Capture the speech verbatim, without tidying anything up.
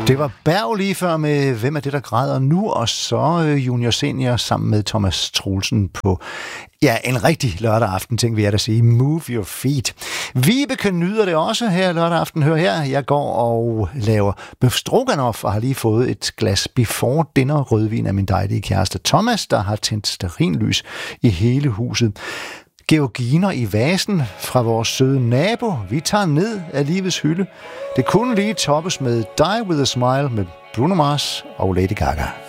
Det var Berg lige før med Hvem er det, der græder nu? Og så Junior Senior sammen med Thomas Troelsen på ja, en rigtig lørdag aften, tænker vi at sige. Move your feet. Vibeke nyder det også her lørdag aften. Hør her, jeg går og laver bøf stroganoff og har lige fået et glas before dinner rødvin af min dejlige kæreste Thomas, der har tændt stearinlys i hele huset. Georginer i vasen fra vores søde nabo. Vi tager ned af livets hylde. Det kunne lige toppes med Die With A Smile med Bruno Mars og Lady Gaga.